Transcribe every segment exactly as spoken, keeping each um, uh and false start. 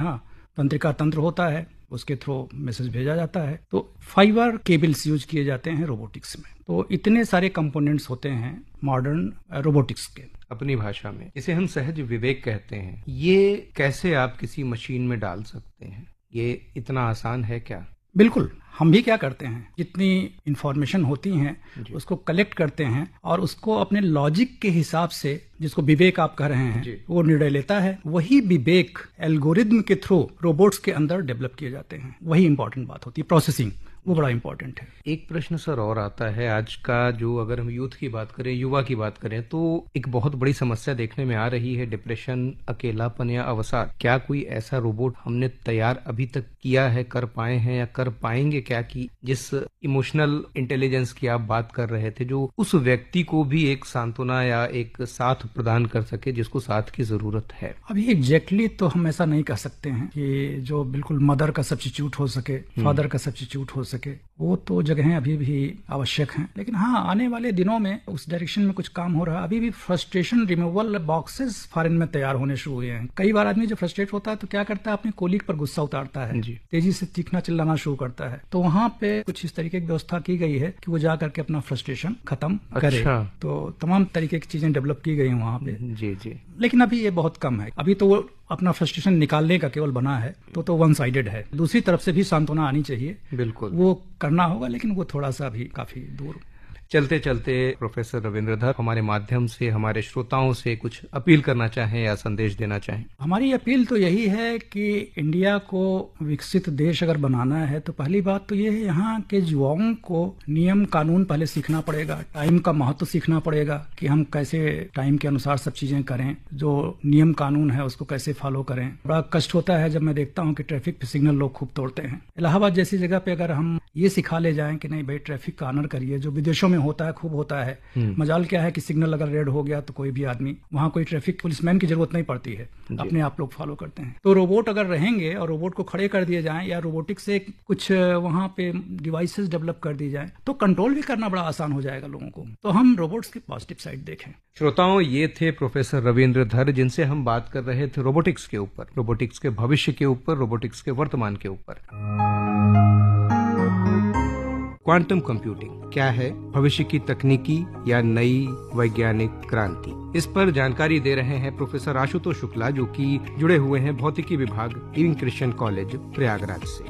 हाँ तंत्रिका तंत्र होता है, उसके थ्रू मैसेज भेजा जाता है। तो फाइबर केबल्स यूज किए जाते हैं रोबोटिक्स में। तो इतने सारे कंपोनेंट्स होते हैं मॉडर्न रोबोटिक्स के। अपनी भाषा में इसे हम सहज विवेक कहते हैं। ये कैसे आप किसी मशीन में डाल सकते हैं? ये इतना आसान है क्या? बिल्कुल, हम भी क्या करते हैं, जितनी इंफॉर्मेशन होती हैं उसको कलेक्ट करते हैं और उसको अपने लॉजिक के हिसाब से, जिसको विवेक आप कह रहे हैं, वो निर्णय लेता है। वही विवेक एल्गोरिदम के थ्रू रोबोट्स के अंदर डेवलप किए जाते हैं। वही इंपॉर्टेंट बात होती है, प्रोसेसिंग, वो बड़ा इंपॉर्टेंट है। एक प्रश्न सर और आता है, आज का जो अगर हम यूथ की बात करें, युवा की बात करें, तो एक बहुत बड़ी समस्या देखने में आ रही है, डिप्रेशन, अकेलापन या अवसाद। क्या कोई ऐसा रोबोट हमने तैयार अभी तक किया है, कर पाए हैं या कर पाएंगे क्या, कि जिस इमोशनल इंटेलिजेंस की आप बात कर रहे थे, जो उस व्यक्ति को भी एक सांत्वना या एक साथ प्रदान कर सके जिसको साथ की जरूरत है? अभी एग्जैक्टली तो हम ऐसा नहीं कह सकते हैं कि जो बिल्कुल मदर का सब्स्टिट्यूट हो सके, फादर का सब्स्टिट्यूट हो सके। वो तो जगहें अभी भी आवश्यक हैं, लेकिन हाँ आने वाले दिनों में उस डायरेक्शन में कुछ काम हो रहा है। अभी भी फ्रस्ट्रेशन रिमूवल बॉक्सेस फॉरेन में तैयार होने शुरू हुए हैं। कई बार आदमी जब फ्रस्ट्रेट होता है तो क्या करता है, अपने कोलीग पर गुस्सा उतारता है, तेजी से चीखना चिल्लाना शुरू करता है। तो वहाँ पे कुछ इस तरीके की व्यवस्था की गई है कि वो जा करके अपना फ्रस्ट्रेशन खत्म करे। अच्छा। तो तमाम तरीके की चीजें डेवलप की गई हैं वहाँ पे। जी जी। लेकिन अभी ये बहुत कम है। अभी तो वो अपना फ्रस्ट्रेशन निकालने का केवल बना है, तो तो वन साइडेड है। दूसरी तरफ से भी सांत्वना आनी चाहिए, बिल्कुल वो करना होगा, लेकिन वो थोड़ा सा भी काफी दूर। चलते चलते प्रोफेसर रविंद्र धर हमारे माध्यम से हमारे श्रोताओं से कुछ अपील करना चाहें या संदेश देना चाहें? हमारी अपील तो यही है कि इंडिया को विकसित देश अगर बनाना है तो पहली बात तो ये है, यहाँ के युवाओं को नियम कानून पहले सीखना पड़ेगा, टाइम का महत्व सीखना पड़ेगा कि हम कैसे टाइम के अनुसार सब चीजें करें, जो नियम कानून है उसको कैसे फॉलो करें। बड़ा कष्ट होता है जब मैं देखता हूँ कि ट्रैफिक सिग्नल लोग खूब तोड़ते हैं। इलाहाबाद जैसी जगह पे अगर हम ये सिखा ले जाएं कि नहीं भाई ट्रैफिक का ऑनर करिए, जो विदेशों में होता है, खूब होता है। मजाल क्या है कि सिग्नल अगर रेड हो गया तो कोई भी आदमी, वहां कोई ट्रैफिक पुलिसमैन की जरूरत नहीं पड़ती है, अपने आप लोग फॉलो करते हैं। तो रोबोट अगर रहेंगे और रोबोट को खड़े कर दिए जाएं या रोबोटिक से कुछ वहां पे डिवाइसेस डेवलप कर दी जाए तो कंट्रोल भी करना बड़ा आसान हो जाएगा लोगों को। तो हम रोबोट्स की पॉजिटिव साइड देखें। श्रोताओं, ये थे प्रोफेसर रविंद्र धर, जिनसे हम बात कर रहे थे रोबोटिक्स के ऊपर, रोबोटिक्स के भविष्य के ऊपर, रोबोटिक्स के वर्तमान के ऊपर। क्वांटम कंप्यूटिंग क्या है, भविष्य की तकनीकी या नई वैज्ञानिक क्रांति, इस पर जानकारी दे रहे हैं प्रोफेसर आशुतोष शुक्ला, जो कि जुड़े हुए हैं भौतिकी विभाग, लिविंग क्रिश्चियन कॉलेज, प्रयागराज से।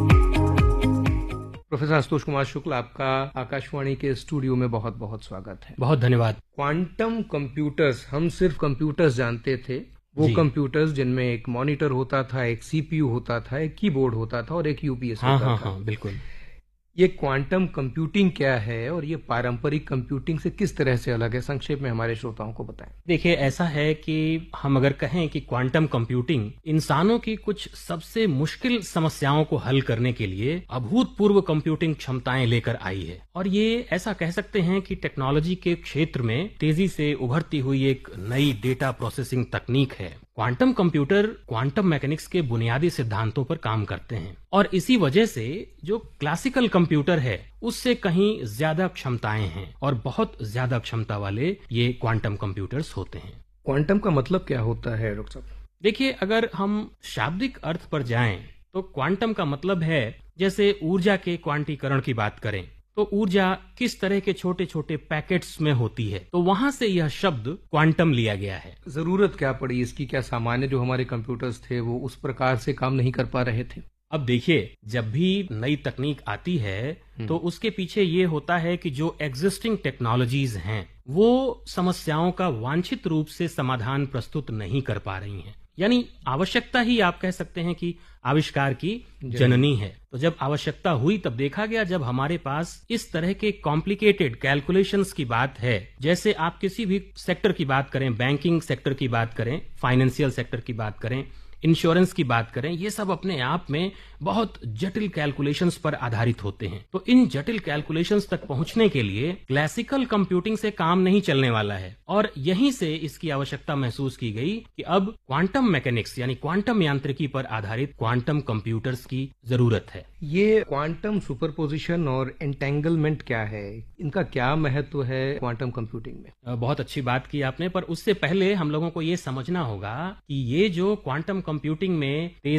प्रोफेसर आशुतोष कुमार शुक्ला, आपका आकाशवाणी के स्टूडियो में बहुत बहुत स्वागत है। बहुत धन्यवाद। क्वांटम कंप्यूटर्स, हम सिर्फ कंप्यूटर्स जानते थे, वो कंप्यूटर्स जिनमें एक मॉनिटर होता था, एक सीपीयू होता था, एक कीबोर्ड होता था और एक यूपीएस हाँ, होता हाँ, था। हाँ, बिल्कुल। ये क्वांटम कंप्यूटिंग क्या है और ये पारंपरिक कंप्यूटिंग से किस तरह से अलग है, संक्षेप में हमारे श्रोताओं को बताएं। देखिए, ऐसा है कि हम अगर कहें कि क्वांटम कंप्यूटिंग इंसानों की कुछ सबसे मुश्किल समस्याओं को हल करने के लिए अभूतपूर्व कंप्यूटिंग क्षमताएं लेकर आई है, और ये ऐसा कह सकते हैं कि टेक्नोलॉजी के क्षेत्र में तेजी से उभरती हुई एक नई डेटा प्रोसेसिंग तकनीक है। क्वांटम कंप्यूटर क्वांटम मैकेनिक्स के बुनियादी सिद्धांतों पर काम करते हैं, और इसी वजह से जो क्लासिकल कंप्यूटर है उससे कहीं ज्यादा क्षमताएं हैं, और बहुत ज्यादा क्षमता वाले ये क्वांटम कंप्यूटर्स होते हैं। क्वांटम का मतलब क्या होता है डॉक्टर साहब? देखिए, अगर हम शाब्दिक अर्थ पर जाएं तो क्वांटम का मतलब है, जैसे ऊर्जा के क्वांटीकरण की बात करें तो ऊर्जा किस तरह के छोटे छोटे पैकेट्स में होती है, तो वहां से यह शब्द क्वांटम लिया गया है। जरूरत क्या पड़ी इसकी? क्या सामान्य जो हमारे कंप्यूटर्स थे वो उस प्रकार से काम नहीं कर पा रहे थे? अब देखिए, जब भी नई तकनीक आती है तो उसके पीछे ये होता है कि जो एग्जिस्टिंग टेक्नोलॉजीज हैं वो समस्याओं का वांछित रूप से समाधान प्रस्तुत नहीं कर पा रही हैं। यानी आवश्यकता ही आप कह सकते हैं कि आविष्कार की जननी है। तो जब आवश्यकता हुई तब देखा गया, जब हमारे पास इस तरह के कॉम्प्लिकेटेड कैलकुलेशंस की बात है, जैसे आप किसी भी सेक्टर की बात करें, बैंकिंग सेक्टर की बात करें, फाइनेंशियल सेक्टर की बात करें, इंश्योरेंस की बात करें, ये सब अपने आप में बहुत जटिल कैलकुलेशंस पर आधारित होते हैं। तो इन जटिल कैलकुलेशंस तक पहुंचने के लिए क्लासिकल कंप्यूटिंग से काम नहीं चलने वाला है, और यहीं से इसकी आवश्यकता महसूस की गई कि अब क्वांटम मैकेनिक्स यानी क्वांटम यांत्रिकी पर आधारित क्वांटम कंप्यूटर्स की जरूरत है। ये क्वांटम सुपरपोजिशन और एंटेंगलमेंट क्या है, इनका क्या महत्व है क्वांटम कंप्यूटिंग में? बहुत अच्छी बात की आपने, पर उससे पहले हम लोगों को ये समझना होगा कि ये जो क्वांटम कंप्यूटिंग में